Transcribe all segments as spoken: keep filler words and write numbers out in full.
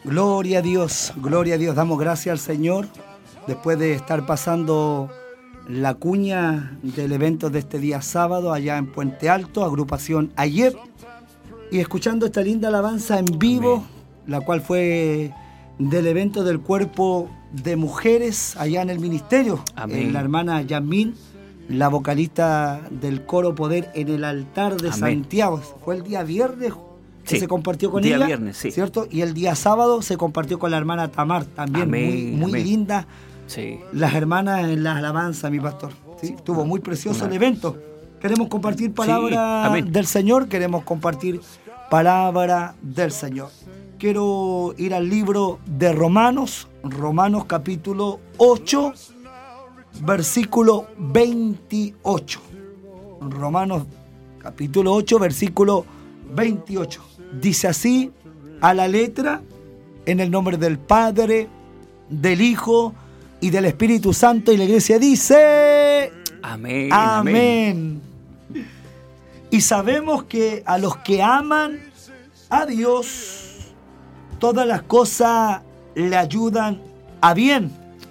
Gloria a Dios, gloria a Dios. Damos gracias al Señor después de estar pasando la cuña del evento de este día sábado allá en Puente Alto, agrupación Ayer, y escuchando esta linda alabanza en vivo, amén, la cual fue del evento del cuerpo de mujeres allá en el ministerio. Amén. La hermana Yasmín, la vocalista del coro Poder en el altar de amén. Santiago. Fue el día viernes que sí, se compartió con día ella, viernes, sí. ¿Cierto? Y el día sábado se compartió con la hermana Tamar, también amén, muy, muy linda. Sí. Las hermanas en la alabanza, mi pastor. ¿Sí? Estuvo muy precioso amén. El evento. Queremos compartir palabra sí, del Señor, queremos compartir palabra del Señor. Quiero ir al libro de Romanos, Romanos capítulo ocho, versículo veintiocho. Romanos capítulo ocho, versículo veintiocho. Dice así, a la letra, en el nombre del Padre, del Hijo y del Espíritu Santo, y la iglesia dice amén, amén. Amén. Y sabemos que a los que aman a Dios, todas las cosas le ayudan a bien.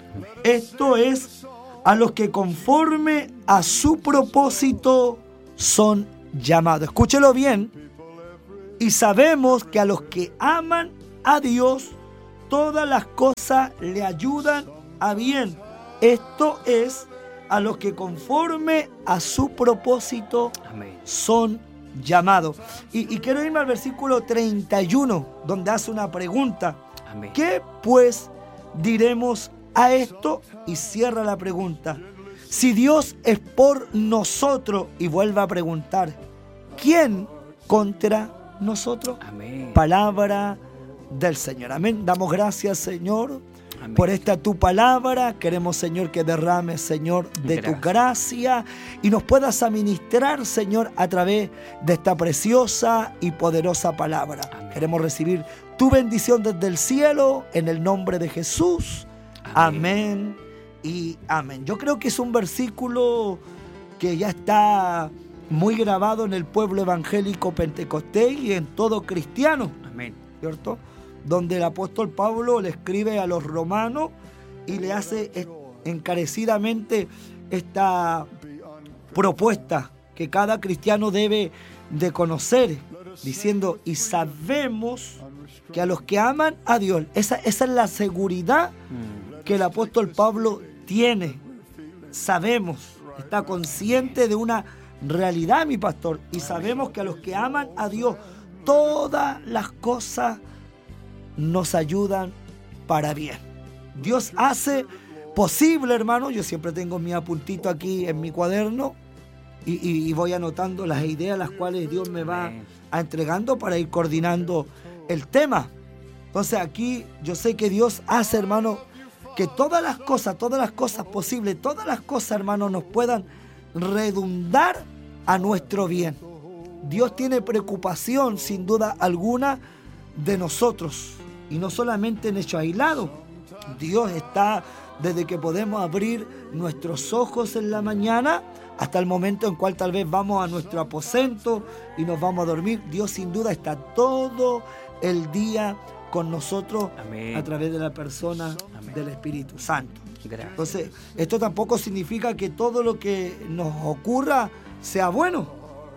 Esto es, a los que conforme a su propósito son llamados. Escúchelo bien. Y sabemos que a los que aman a Dios, todas las cosas le ayudan a bien. Esto es, a los que conforme a su propósito amén. Son llamados. Y, y quiero irme al versículo treinta y uno, donde hace una pregunta. Amén. ¿Qué pues diremos a esto? Y cierra la pregunta. Si Dios es por nosotros, y vuelve a preguntar, ¿quién contra nosotros? Amén. Palabra del Señor. Amén. Damos gracias, Señor, amén, por esta tu palabra. Queremos, Señor, que derrames, Señor, de gracias. Tu gracia y nos puedas administrar, Señor, a través de esta preciosa y poderosa palabra. Amén. Queremos recibir tu bendición desde el cielo en el nombre de Jesús. Amén. Amén y amén. Yo creo que es un versículo que ya está muy grabado en el pueblo evangélico pentecostés y en todo cristiano. Amén. ¿Cierto? Donde el apóstol Pablo le escribe a los romanos y le hace encarecidamente esta propuesta que cada cristiano debe de conocer, diciendo, y sabemos que a los que aman a Dios, esa, esa es la seguridad que el apóstol Pablo tiene. Sabemos, está consciente de una realidad, mi pastor, y sabemos que a los que aman a Dios, todas las cosas nos ayudan para bien. Dios hace posible, hermano. Yo siempre tengo mi apuntito aquí en mi cuaderno y, y, y voy anotando las ideas las cuales Dios me va a entregando para ir coordinando el tema. Entonces aquí yo sé que Dios hace, hermano, que todas las cosas, todas las cosas posibles, todas las cosas, hermano, nos puedan redundar a nuestro bien. Dios tiene preocupación, sin duda alguna, de nosotros. Y no solamente en hechos aislados. Dios está desde que podemos abrir nuestros ojos en la mañana hasta el momento en cual tal vez vamos a nuestro aposento y nos vamos a dormir. Dios sin duda está todo el día con nosotros. Amén. A través de la persona amén. Del Espíritu Santo. Gracias. Entonces, esto tampoco significa que todo lo que nos ocurra sea bueno.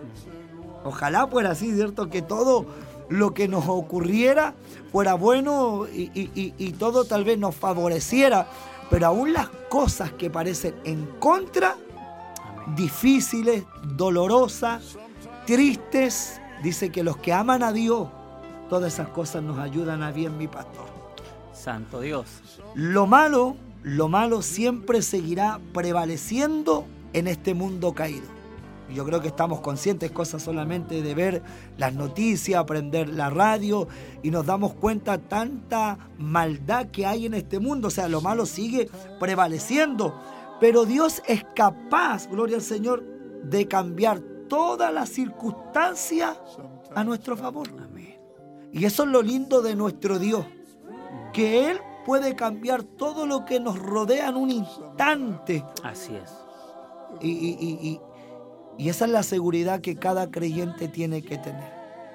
Ojalá fuera así, ¿cierto? Que todo lo que nos ocurriera fuera bueno y, y, y, y todo tal vez nos favoreciera, pero aún las cosas que parecen en contra, amén, difíciles, dolorosas, tristes, dice que los que aman a Dios, todas esas cosas nos ayudan a bien, mi pastor. Santo Dios. Lo malo, lo malo siempre seguirá prevaleciendo en este mundo caído. Yo creo que estamos conscientes, cosas solamente de ver las noticias, aprender la radio, y nos damos cuenta tanta maldad que hay en este mundo. O sea, lo malo sigue prevaleciendo, pero Dios es capaz, gloria al Señor, de cambiar todas las circunstancias a nuestro favor. Amén. Y eso es lo lindo de nuestro Dios, que Él puede cambiar todo lo que nos rodea en un instante. Así es. Y, y, y, y Y esa es la seguridad que cada creyente tiene que tener.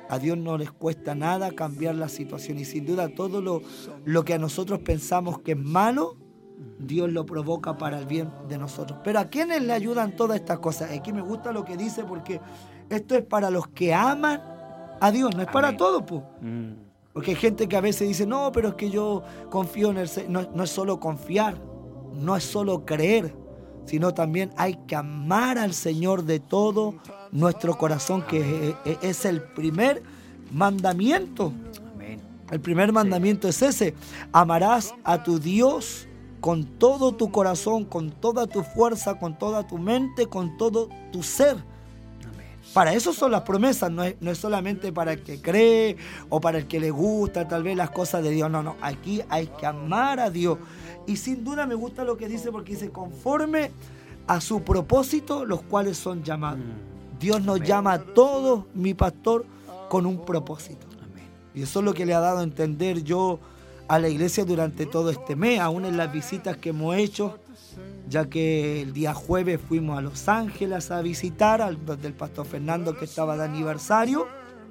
A Dios no les cuesta nada cambiar la situación y sin duda todo lo, lo que a nosotros pensamos que es malo, Dios lo provoca para el bien de nosotros. Pero ¿a quiénes le ayudan todas estas cosas? Aquí me gusta lo que dice porque esto es para los que aman a Dios, no es para todos, pues. Mm. Porque hay gente que a veces dice, no, pero es que yo confío en el Señor. No, no es solo confiar, no es solo creer, sino también hay que amar al Señor de todo nuestro corazón, que es, es el primer mandamiento. Amén. El primer mandamiento sí. es ese: amarás a tu Dios con todo tu corazón, con toda tu fuerza, con toda tu mente, con todo tu ser. Para eso son las promesas, no es, no es solamente para el que cree o para el que le gusta tal vez las cosas de Dios. No, no, aquí hay que amar a Dios. Y sin duda me gusta lo que dice, porque dice conforme a su propósito, los cuales son llamados. Mm. Dios nos Amén. Llama a todos, mi pastor, con un propósito. Amén. Y eso es lo que le ha dado a entender yo a la iglesia durante todo este mes, aún en las visitas que hemos hecho, ya que el día jueves fuimos a Los Ángeles a visitar al del pastor Fernando, que estaba de aniversario,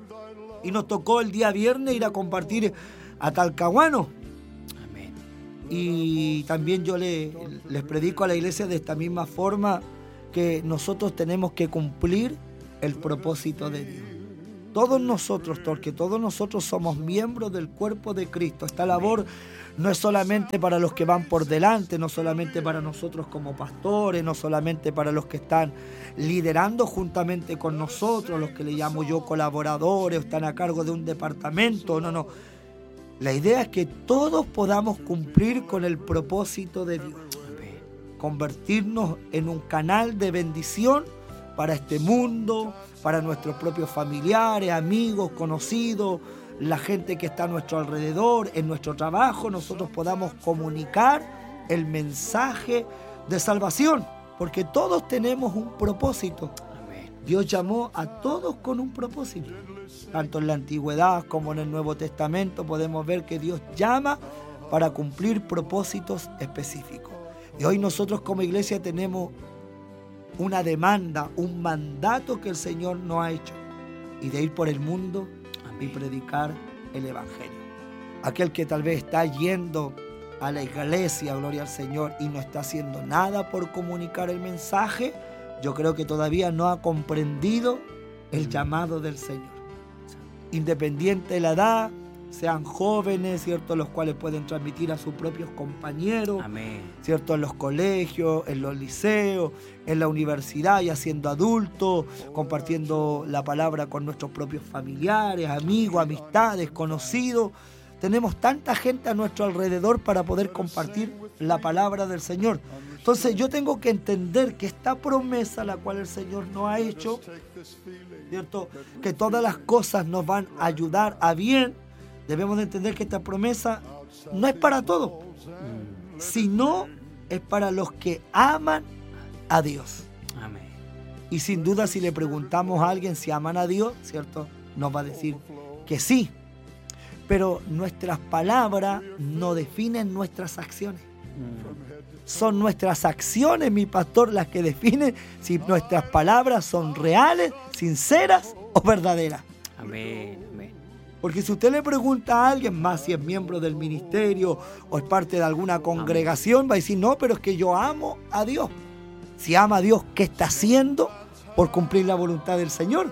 y nos tocó el día viernes ir a compartir a Talcahuano. Amén. Y también yo le, les predico a la iglesia de esta misma forma, que nosotros tenemos que cumplir el propósito de Dios. Todos nosotros, porque todos nosotros somos miembros del cuerpo de Cristo. Esta labor no es solamente para los que van por delante, no solamente para nosotros como pastores, no solamente para los que están liderando juntamente con nosotros, los que le llamo yo colaboradores, o están a cargo de un departamento. No, no. La idea es que todos podamos cumplir con el propósito de Dios. Convertirnos en un canal de bendición para este mundo, para nuestros propios familiares, amigos, conocidos, la gente que está a nuestro alrededor, en nuestro trabajo, nosotros podamos comunicar el mensaje de salvación, porque todos tenemos un propósito. Amén. Dios llamó a todos con un propósito. Tanto en la antigüedad como en el Nuevo Testamento podemos ver que Dios llama para cumplir propósitos específicos. Y hoy nosotros como iglesia tenemos una demanda, un mandato que el Señor nos ha hecho, y de ir por el mundo Amén. Y predicar el Evangelio. Aquel que tal vez está yendo a la iglesia, gloria al Señor, y no está haciendo nada por comunicar el mensaje, yo creo que todavía no ha comprendido el llamado del Señor. Independiente de la edad, sean jóvenes, ¿cierto?, los cuales pueden transmitir a sus propios compañeros, Amén. ¿Cierto?, en los colegios, en los liceos, en la universidad, ya siendo adultos, compartiendo la palabra con nuestros propios familiares, amigos, amistades, conocidos. Tenemos tanta gente a nuestro alrededor para poder compartir la palabra del Señor. Entonces yo tengo que entender que esta promesa la cual el Señor nos ha hecho, ¿cierto?, que todas las cosas nos van a ayudar a bien. Debemos de entender que esta promesa no es para todos, sino es para los que aman a Dios. Amén. Y sin duda, si le preguntamos a alguien si aman a Dios, ¿cierto?, nos va a decir que sí. Pero nuestras palabras no definen nuestras acciones. Son nuestras acciones, mi pastor, las que definen si nuestras palabras son reales, sinceras o verdaderas. Amén. Porque si usted le pregunta a alguien, más si es miembro del ministerio o es parte de alguna congregación, va a decir, no, pero es que yo amo a Dios. Si ama a Dios, ¿qué está haciendo por cumplir la voluntad del Señor?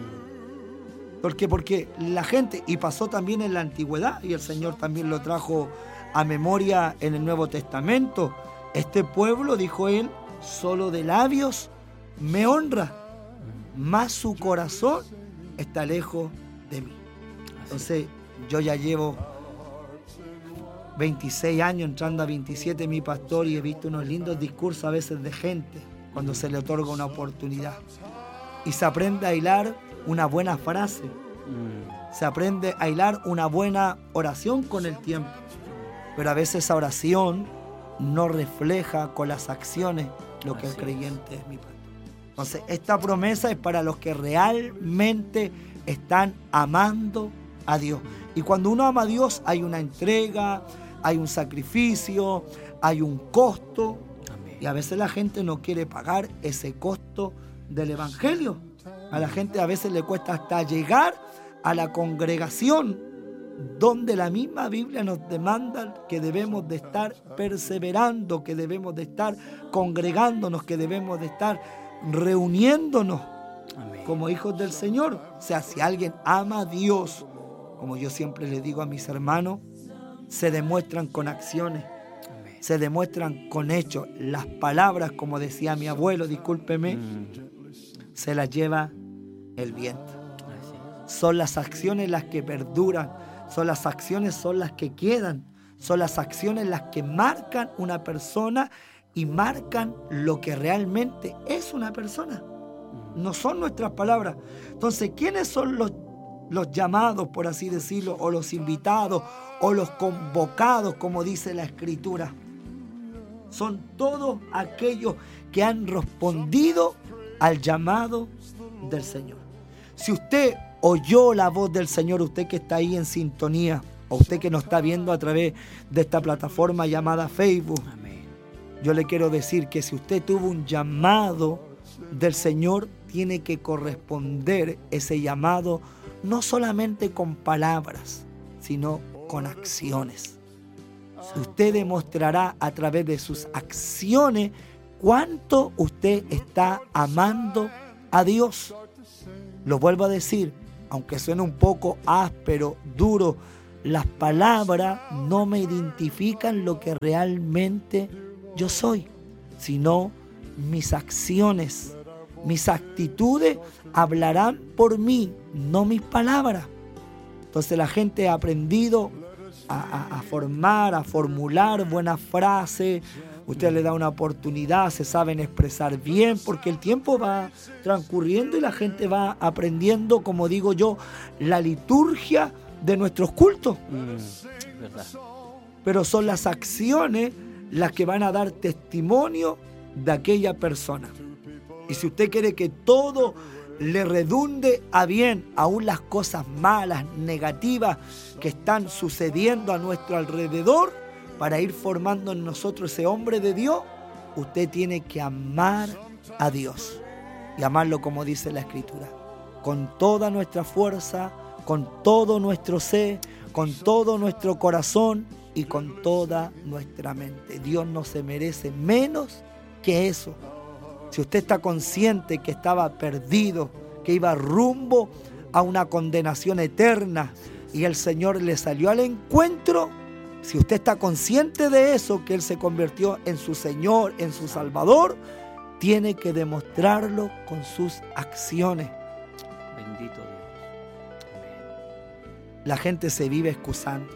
¿Por qué? Porque la gente, y pasó también en la antigüedad, y el Señor también lo trajo a memoria en el Nuevo Testamento, este pueblo, dijo él, solo de labios me honra, mas su corazón está lejos de mí. Entonces, yo ya llevo veintiséis años, entrando a veintisiete, mi pastor, y he visto unos lindos discursos a veces de gente cuando se le otorga una oportunidad. Y se aprende a hilar una buena frase, mm. se aprende a hilar una buena oración con el tiempo. Pero a veces esa oración no refleja con las acciones lo que Así el creyente es, mi pastor. Entonces, esta promesa es para los que realmente están amando a Dios. Y cuando uno ama a Dios hay una entrega, hay un sacrificio, hay un costo. Amén. Y a veces la gente no quiere pagar ese costo del Evangelio. A la gente a veces le cuesta hasta llegar a la congregación, donde la misma Biblia nos demanda que debemos de estar perseverando, que debemos de estar congregándonos, que debemos de estar reuniéndonos. Amén. Como hijos del Señor. O sea, si alguien ama a Dios, como yo siempre le digo a mis hermanos, se demuestran con acciones, amén, se demuestran con hechos. Las palabras, como decía mi abuelo, discúlpeme, mm. se las lleva el viento. Son las acciones las que perduran, son las acciones son las que quedan, son las acciones las que marcan una persona y marcan lo que realmente es una persona. No son nuestras palabras. Entonces, ¿quiénes son los, los llamados, por así decirlo, o los invitados, o los convocados, como dice la Escritura? Son todos aquellos que han respondido al llamado del Señor. Si usted oyó la voz del Señor, usted que está ahí en sintonía, o usted que nos está viendo a través de esta plataforma llamada Facebook, amén, yo le quiero decir que si usted tuvo un llamado del Señor, tiene que corresponder ese llamado no solamente con palabras, sino con acciones. Usted demostrará a través de sus acciones cuánto usted está amando a Dios. Lo vuelvo a decir, aunque suene un poco áspero, duro, las palabras no me identifican lo que realmente yo soy, sino mis acciones, mis actitudes hablarán por mí, no mis palabras. Entonces la gente ha aprendido a, a, a formar, a formular buenas frases. Usted le da una oportunidad, se saben expresar bien, porque el tiempo va transcurriendo y la gente va aprendiendo, como digo yo, la liturgia de nuestros cultos. Mm, ¿verdad? Pero son las acciones las que van a dar testimonio de aquella persona. Y si usted quiere que todo le redunde a bien, aún las cosas malas, negativas que están sucediendo a nuestro alrededor, para ir formando en nosotros ese hombre de Dios, usted tiene que amar a Dios. Y amarlo como dice la Escritura, con toda nuestra fuerza, con todo nuestro ser, con todo nuestro corazón y con toda nuestra mente. Dios no se merece menos que eso. Si usted está consciente que estaba perdido, que iba rumbo a una condenación eterna y el Señor le salió al encuentro, si usted está consciente de eso, que Él se convirtió en su Señor, en su Salvador, tiene que demostrarlo con sus acciones. Bendito Dios. Amén. La gente se vive excusando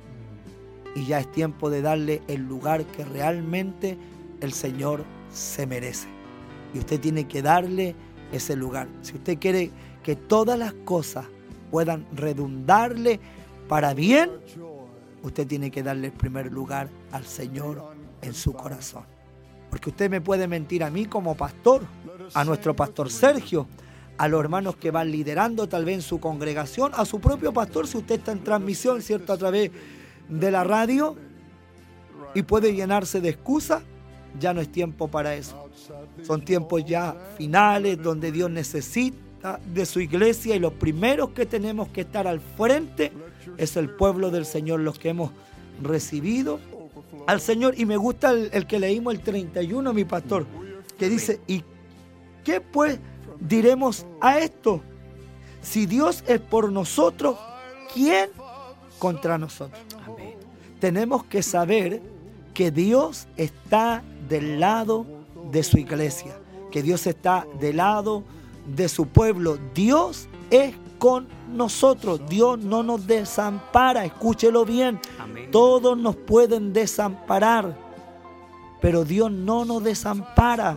y ya es tiempo de darle el lugar que realmente el Señor se merece. Y usted tiene que darle ese lugar. Si usted quiere que todas las cosas puedan redundarle para bien, usted tiene que darle el primer lugar al Señor en su corazón. Porque usted me puede mentir a mí como pastor, a nuestro pastor Sergio, a los hermanos que van liderando tal vez en su congregación, a su propio pastor si usted está en transmisión, ¿cierto?, a través de la radio, y puede llenarse de excusas. Ya no es tiempo para eso. Son tiempos ya finales donde Dios necesita de su iglesia y los primeros que tenemos que estar al frente es el pueblo del Señor, los que hemos recibido al Señor. Y me gusta el, el que leímos el treinta y uno, mi pastor, que dice: ¿y qué pues diremos a esto? Si Dios es por nosotros, ¿quién contra nosotros? Amén. Tenemos que saber que Dios está del lado de su iglesia, que Dios está del lado de su pueblo. Dios es con nosotros, Dios no nos desampara, escúchelo bien. Amén. Todos nos pueden desamparar, pero Dios no nos desampara.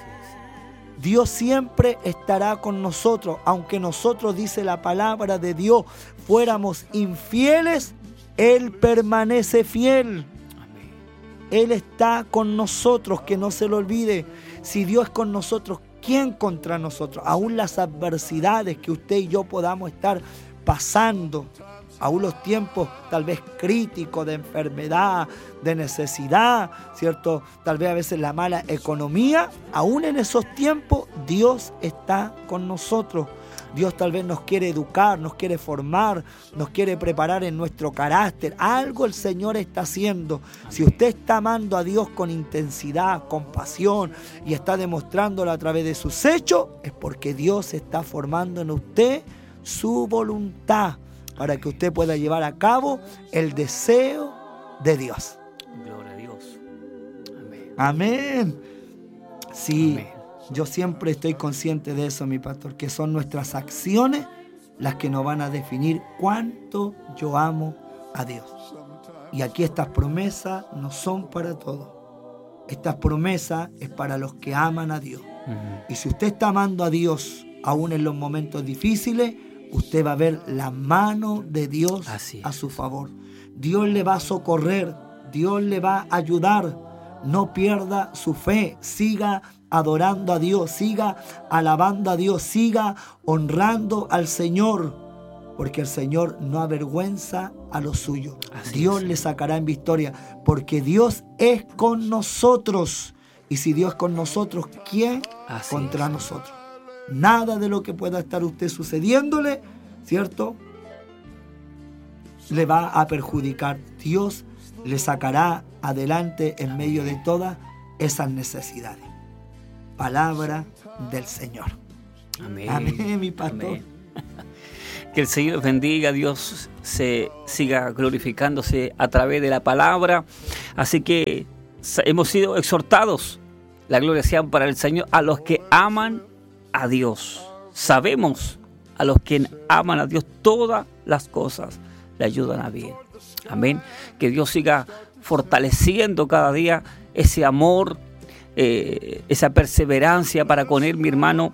Dios siempre estará con nosotros, aunque nosotros, dice la palabra de Dios, fuéramos infieles, Él permanece fiel. Él está con nosotros, que no se lo olvide. Si Dios es con nosotros, ¿quién contra nosotros? Aún las adversidades que usted y yo podamos estar pasando, aún los tiempos tal vez críticos de enfermedad, de necesidad, ¿cierto? Tal vez a veces la mala economía, aún en esos tiempos Dios está con nosotros. Dios tal vez nos quiere educar, nos quiere formar, nos quiere preparar en nuestro carácter. Algo el Señor está haciendo. Si usted está amando a Dios con intensidad, con pasión y está demostrándolo a través de sus hechos, es porque Dios está formando en usted su voluntad para que usted pueda llevar a cabo el deseo de Dios. Gloria a Dios. Amén. Amén. Sí, Amén. Yo siempre estoy consciente de eso, mi pastor, que son nuestras acciones las que nos van a definir cuánto yo amo a Dios. Y aquí estas promesas no son para todos. Estas promesas es para los que aman a Dios. Uh-huh. Y si usted está amando a Dios, aún en los momentos difíciles, usted va a ver la mano de Dios a su favor. Dios le va a socorrer, Dios le va a ayudar. No pierda su fe, siga adorando a Dios, siga alabando a Dios, siga honrando al Señor, porque el Señor no avergüenza a los suyos. Así Dios es. Le sacará en victoria, porque Dios es con nosotros. Y si Dios es con nosotros, ¿quién Así contra es. nosotros? Nada de lo que pueda estar usted sucediéndole, ¿cierto?, le va a perjudicar. Dios le sacará adelante en medio de todas esas necesidades. Palabra del Señor. Amén. Amén, mi pastor. Amén. Que el Señor bendiga, Dios se siga glorificándose a través de la palabra. Así que hemos sido exhortados, la gloria sea para el Señor, a los que aman a Dios. Sabemos a los que aman a Dios todas las cosas le ayudan a bien. Amén. Que Dios siga fortaleciendo cada día ese amor, eh, esa perseverancia para con Él, mi hermano.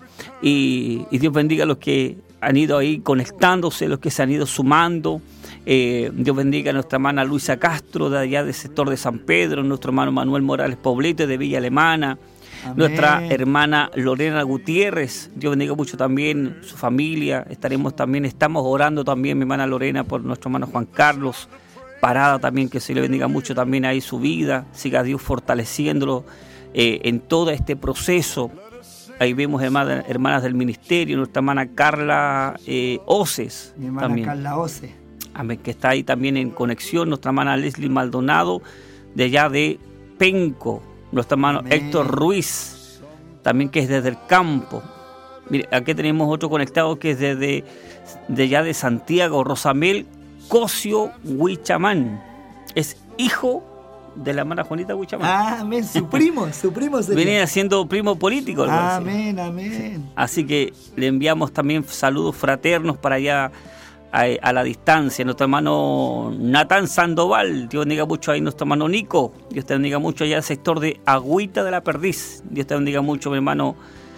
Y, y Dios bendiga a los que han ido ahí conectándose, los que se han ido sumando. Eh, Dios bendiga a nuestra hermana Luisa Castro, de allá del sector de San Pedro, nuestro hermano Manuel Morales Poblete, de Villa Alemana. Amén. Nuestra hermana Lorena Gutiérrez, Dios bendiga mucho también su familia. Estaremos también, estamos orando también, mi hermana Lorena, por nuestro hermano Juan Carlos Parada también, que se le bendiga mucho también ahí su vida, siga Dios fortaleciéndolo eh, en todo este proceso. Ahí vemos hermanas, hermanas del ministerio, nuestra hermana Carla eh, Oces. Mi hermana también. Carla Oces. Amén, que está ahí también en conexión, nuestra hermana Leslie Maldonado, de allá de Penco. Nuestro hermano Amén. Héctor Ruiz, también que es desde el campo. Mire, aquí tenemos otro conectado que es desde de allá de Santiago, Rosamel Cosio Huichamán. Es hijo de la hermana Juanita Huichamán. Ah, amén, su primo, su primo. Viene siendo primo político. Amén, amén. Así que le enviamos también saludos fraternos para allá a, a la distancia. Nuestro hermano Natán Sandoval, Dios bendiga mucho ahí. Nuestro hermano Nico, Dios te bendiga mucho allá al sector de Agüita de la Perdiz. Dios te bendiga mucho, mi hermano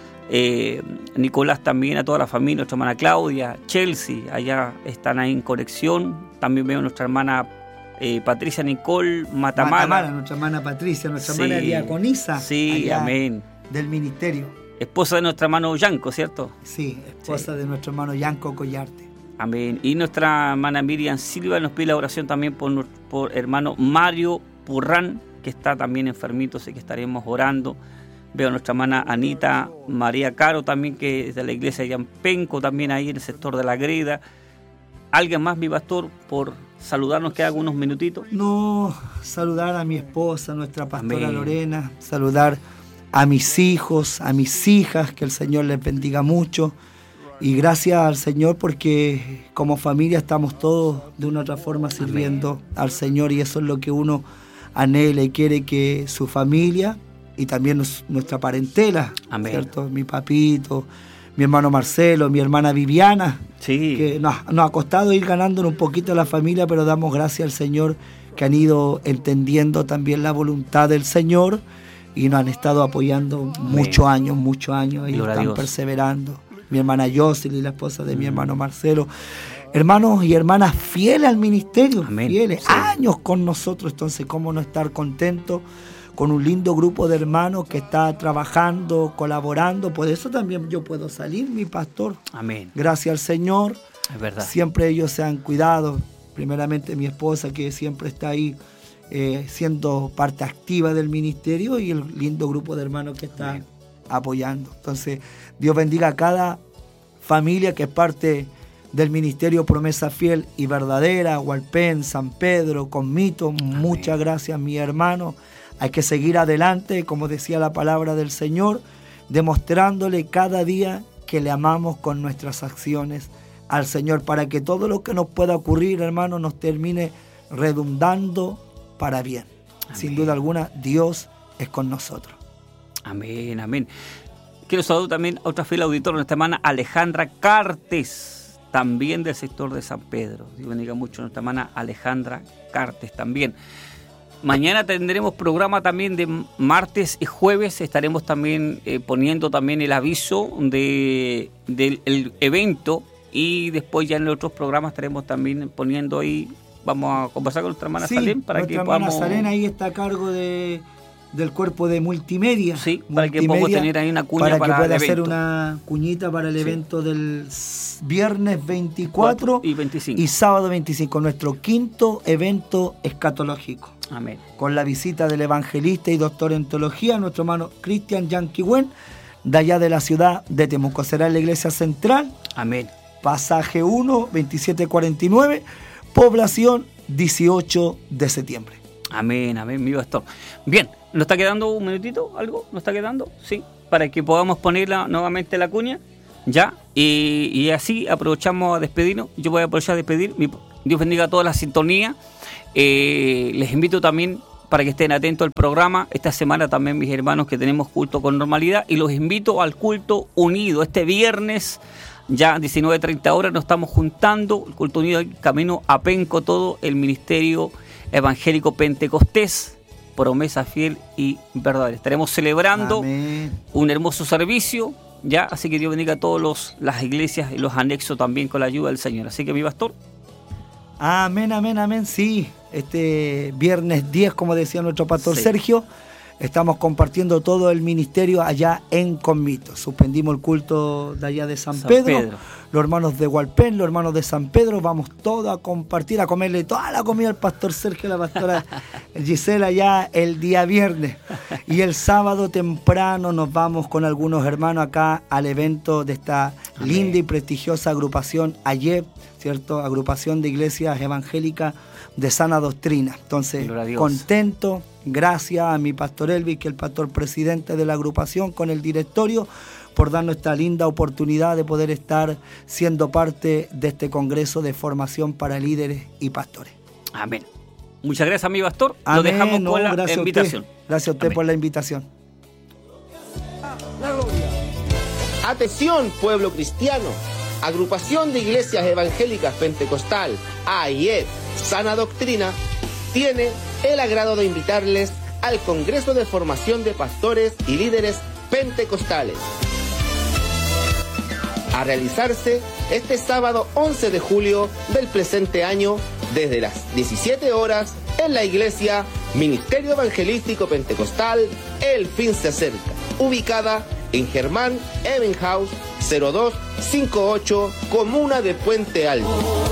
eh, Nicolás, también a toda la familia. Nuestra hermana Claudia, Chelsea, allá están ahí en conexión. También veo a nuestra hermana eh, Patricia Nicole Matamala. Matamala, nuestra hermana Patricia, nuestra sí, hermana diaconisa. Sí, amén. Del ministerio. Esposa de nuestro hermano Yanco, ¿cierto? Sí, esposa sí. de nuestro hermano Yanco Collarte. Amén. Y nuestra hermana Miriam Silva nos pide la oración también por, por hermano Mario Purrán, que está también enfermito, así que estaremos orando. Veo a nuestra hermana Anita María Caro también, que es de la iglesia de Yampenco, también ahí en el sector de la Greda. ¿Alguien más, mi pastor, por saludarnos, que haga unos minutitos? No, saludar a mi esposa, nuestra pastora Amén. Lorena, saludar a mis hijos, a mis hijas, que el Señor les bendiga mucho. Y gracias al Señor porque como familia estamos todos de una u otra forma sirviendo Amén. Al Señor, y eso es lo que uno anhela y quiere, que su familia y también nuestra parentela, Amén. ¿Cierto? Mi papito, mi hermano Marcelo, mi hermana Viviana, sí. que nos, nos ha costado ir ganándonos un poquito a la familia, pero damos gracias al Señor que han ido entendiendo también la voluntad del Señor y nos han estado apoyando Amén. muchos años, muchos años, y Gloria están perseverando. Mi hermana Jocelyn, la esposa de mm. mi hermano Marcelo, hermanos y hermanas fieles al ministerio, Amén. fieles, sí. años con nosotros. Entonces, ¿cómo no estar contentos con un lindo grupo de hermanos que está trabajando, colaborando? Por eso también yo puedo salir, mi pastor. Amén. Gracias al Señor. Es verdad. Siempre ellos se han cuidado. Primeramente mi esposa, que siempre está ahí eh, siendo parte activa del ministerio, y el lindo grupo de hermanos que está Amén. apoyando. Entonces, Dios bendiga a cada familia que es parte del Ministerio Promesa Fiel y Verdadera, Hualpén, San Pedro, Conmito. Amén. Muchas gracias, mi hermano. Hay que seguir adelante, como decía la palabra del Señor, demostrándole cada día que le amamos con nuestras acciones al Señor, para que todo lo que nos pueda ocurrir, hermano, nos termine redundando para bien. Amén. Sin duda alguna, Dios es con nosotros. Amén, amén. Quiero saludar también a otra fiel auditora, nuestra hermana Alejandra Cartes, también del sector de San Pedro. Dios bendiga mucho a nuestra hermana Alejandra Cartes también. Mañana tendremos programa también de martes y jueves. Estaremos también eh, poniendo también el aviso de, del el evento, y después ya en los otros programas estaremos también poniendo ahí. Vamos a conversar con nuestra hermana sí, Salén para nuestra que hermana podamos... Salén ahí está a cargo de, del cuerpo de multimedia. Sí, multimedia, para que podamos tener ahí una cuña para, para que pueda el hacer evento. Una cuñita para el sí. evento del viernes veinticuatro y veinticinco y sábado veinticinco, nuestro quinto evento escatológico. Amén. Con la visita del evangelista y doctor en teología, nuestro hermano Cristian Yanquihuen, de allá de la ciudad de Temuco. Será en la iglesia central. Amén. Pasaje uno, veintisiete cuarenta y nueve, población dieciocho de septiembre. Amén, amén, mi pastor. Bien, ¿nos está quedando un minutito? ¿Algo? ¿Nos está quedando? Sí, para que podamos ponerla nuevamente la cuña. Ya, y, y así aprovechamos a despedirnos. Yo voy a aprovechar a despedir. Mi, Dios bendiga a toda la sintonía. Eh, les invito también para que estén atentos al programa. Esta semana también, mis hermanos, que tenemos culto con normalidad. Y los invito al culto unido. Este viernes, ya diecinueve treinta horas, nos estamos juntando. El culto unido, camino a Penco, todo el Ministerio Evangélico Pentecostés, Promesa Fiel y Verdadera. Estaremos celebrando Amén. Un hermoso servicio. Ya, así que Dios bendiga a todas las iglesias y los anexos también con la ayuda del Señor. Así que, mi pastor. Amén, amén, amén. Sí, este viernes diez, como decía nuestro pastor sí. Sergio, estamos compartiendo todo el ministerio allá en Conmito. Suspendimos el culto de allá de San, San Pedro. Pedro. Los hermanos de Hualpén, los hermanos de San Pedro, vamos todos a compartir, a comerle toda la comida al pastor Sergio, la pastora Gisela, allá el día viernes. Y el sábado temprano nos vamos con algunos hermanos acá al evento de esta Amén. Linda y prestigiosa agrupación AYEP, ¿cierto? Agrupación de Iglesias Evangélicas de Sana Doctrina. Entonces, contento, gracias a mi pastor Elvis, que es el pastor presidente de la agrupación, con el directorio, por darnos esta linda oportunidad de poder estar siendo parte de este congreso de formación para líderes y pastores. Amén. Muchas gracias, mi pastor. Amén. Lo dejamos no, con la gracias invitación. A usted. Gracias a usted Amén. Por la invitación. Atención, pueblo cristiano. Agrupación de Iglesias Evangélicas Pentecostal, A I E P, Sana Doctrina, tiene el agrado de invitarles al Congreso de Formación de Pastores y Líderes Pentecostales, a realizarse este sábado once de julio del presente año, desde las diecisiete horas, en la iglesia Ministerio Evangelístico Pentecostal El Fin se Acerca, ubicada en Germán Ebenhaus cero dos cinco ocho, comuna de Puente Alto.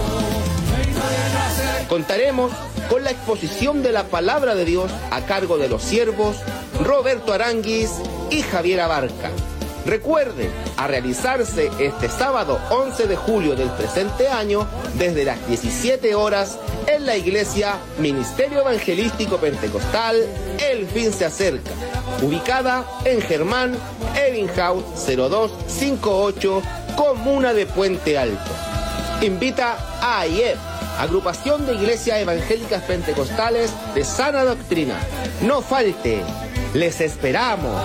Contaremos con la exposición de la palabra de Dios a cargo de los siervos Roberto Aranguis y Javier Abarca. Recuerden, a realizarse este sábado once de julio del presente año, desde las diecisiete horas, en la iglesia Ministerio Evangelístico Pentecostal El Fin se Acerca, ubicada en Germán Ebenhaus cero dos cinco ocho, comuna de Puente Alto. Invita a A I E P, Agrupación de Iglesias Evangélicas Pentecostales de Sana Doctrina. No falte, les esperamos.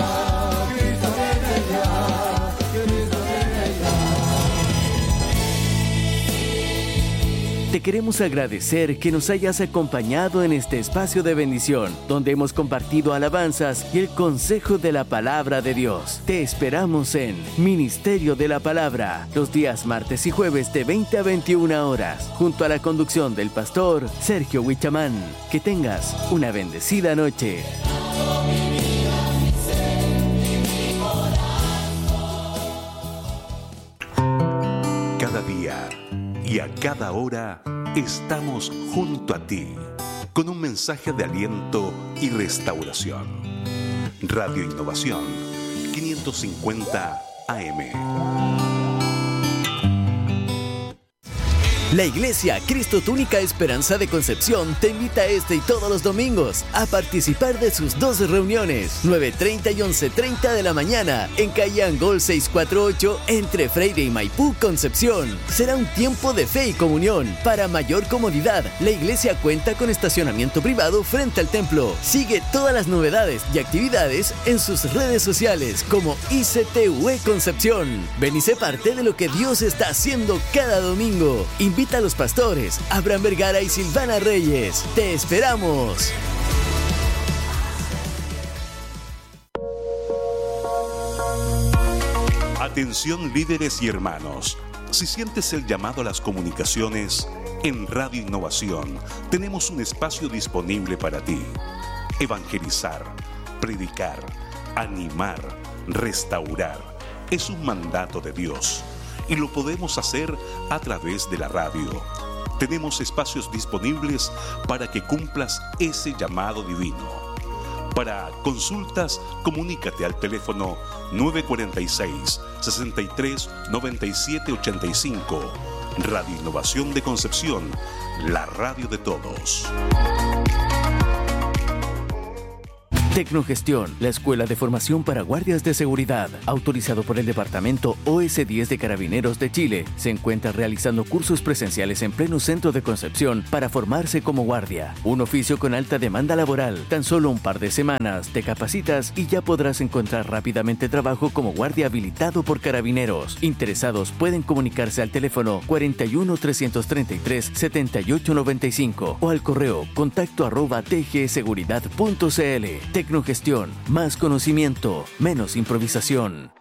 Te queremos agradecer que nos hayas acompañado en este espacio de bendición, donde hemos compartido alabanzas y el consejo de la palabra de Dios. Te esperamos en Ministerio de la Palabra, los días martes y jueves de veinte a veintiuna horas, junto a la conducción del pastor Sergio Huichamán. Que tengas una bendecida noche. Cada día y a cada hora estamos junto a ti, con un mensaje de aliento y restauración. Radio Innovación quinientos cincuenta A M. La Iglesia Cristo Tu Única Esperanza de Concepción te invita este y todos los domingos a participar de sus dos reuniones, nueve treinta y once treinta de la mañana, en calle Angol seiscientos cuarenta y ocho, entre Freire y Maipú, Concepción. Será un tiempo de fe y comunión. Para mayor comodidad, la iglesia cuenta con estacionamiento privado frente al templo. Sigue todas las novedades y actividades en sus redes sociales como I C T U E Concepción. Ven y sé parte de lo que Dios está haciendo cada domingo. Invita a los pastores Abraham Vergara y Silvana Reyes. ¡Te esperamos! Atención líderes y hermanos. Si sientes el llamado a las comunicaciones, en Radio Innovación tenemos un espacio disponible para ti. Evangelizar, predicar, animar, restaurar. Es un mandato de Dios y lo podemos hacer a través de la radio. Tenemos espacios disponibles para que cumplas ese llamado divino. Para consultas, comunícate al teléfono nueve cuarenta y seis, sesenta y tres, noventa y siete ochenta y cinco. Radio Innovación de Concepción, la radio de todos. Tecnogestión, la escuela de formación para guardias de seguridad, autorizado por el Departamento O S diez de Carabineros de Chile, se encuentra realizando cursos presenciales en pleno centro de Concepción para formarse como guardia. Un oficio con alta demanda laboral. Tan solo un par de semanas te capacitas y ya podrás encontrar rápidamente trabajo como guardia habilitado por Carabineros. Interesados pueden comunicarse al teléfono cuarenta y uno, trescientos treinta y tres, setenta y ocho noventa y cinco o al correo contacto arroba tgseguridad punto cl. Tecnogestión, más conocimiento, menos improvisación.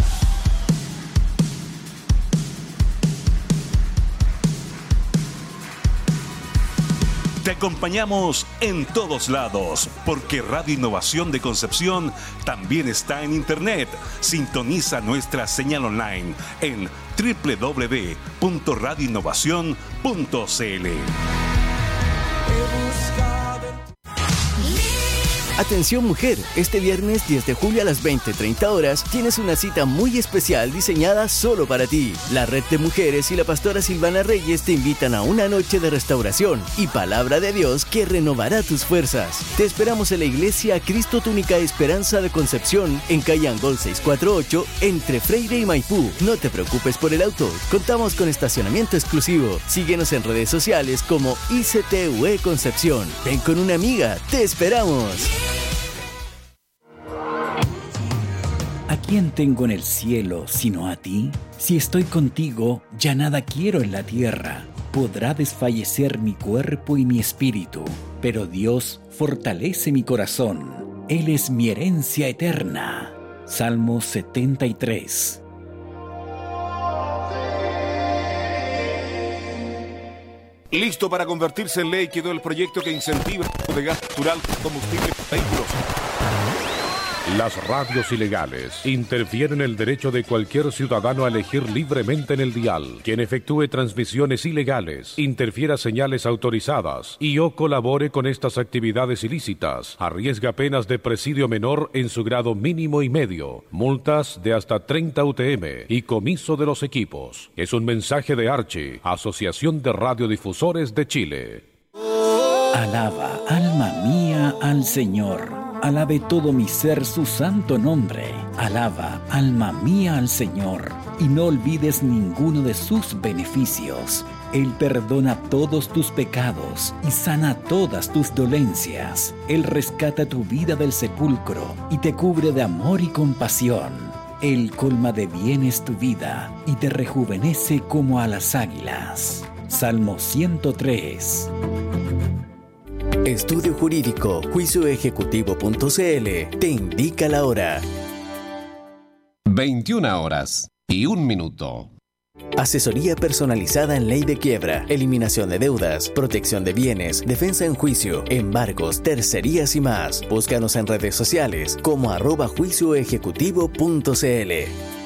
Te acompañamos en todos lados, porque Radio Innovación de Concepción también está en Internet. Sintoniza nuestra señal online en doble u doble u doble u punto radio innovación punto cl. Atención mujer, este viernes diez de julio a las veinte treinta horas tienes una cita muy especial diseñada solo para ti. La Red de Mujeres y la pastora Silvana Reyes te invitan a una noche de restauración y palabra de Dios que renovará tus fuerzas. Te esperamos en la Iglesia Cristo Tu Única Esperanza de Concepción, en calle Angol seiscientos cuarenta y ocho, entre Freire y Maipú. No te preocupes por el auto, contamos con estacionamiento exclusivo. Síguenos en redes sociales como I C T U E Concepción. Ven con una amiga, te esperamos. ¿A quién tengo en el cielo sino a ti? Si estoy contigo, ya nada quiero en la tierra. Podrá desfallecer mi cuerpo y mi espíritu, pero Dios fortalece mi corazón. Él es mi herencia eterna. Salmo setenta y tres. Listo para convertirse en ley quedó el proyecto que incentiva el uso de gas natural como combustible para vehículos. Las radios ilegales interfieren en el derecho de cualquier ciudadano a elegir libremente en el dial. Quien efectúe transmisiones ilegales, interfiera señales autorizadas y o colabore con estas actividades ilícitas, arriesga penas de presidio menor en su grado mínimo y medio, multas de hasta treinta U T M y comiso de los equipos. Es un mensaje de Archi, Asociación de Radiodifusores de Chile. Alaba, alma mía, al Señor. Alabe todo mi ser su santo nombre. Alaba, alma mía, al Señor, y no olvides ninguno de sus beneficios. Él perdona todos tus pecados y sana todas tus dolencias. Él rescata tu vida del sepulcro y te cubre de amor y compasión. Él colma de bienes tu vida y te rejuvenece como a las águilas. Salmo ciento tres. Estudio Jurídico, juicio ejecutivo punto cl te indica la hora. veintiuna horas y un minuto. Asesoría personalizada en ley de quiebra, eliminación de deudas, protección de bienes, defensa en juicio, embargos, tercerías y más. Búscanos en redes sociales como arroba juicio ejecutivo punto cl.